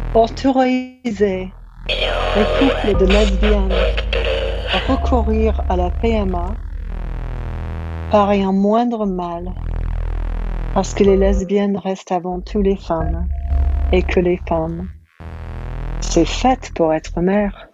Autoriser les couples de lesbiennes à recourir à la PMA paraît un moindre mal, parce que les lesbiennes restent avant tout les femmes, et que les femmes, c'est faites pour être mères.